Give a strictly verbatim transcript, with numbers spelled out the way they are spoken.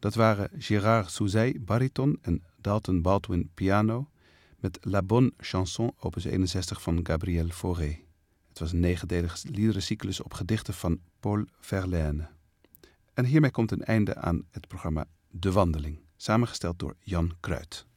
Dat waren Gérard Souzay, bariton en Dalton Baldwin, piano, met La Bonne Chanson, opus eenenzestig van Gabriel Fauré. Het was een negendelige liederencyclus op gedichten van Paul Verlaine. En hiermee komt een einde aan het programma De Wandeling, samengesteld door Jan Kruid.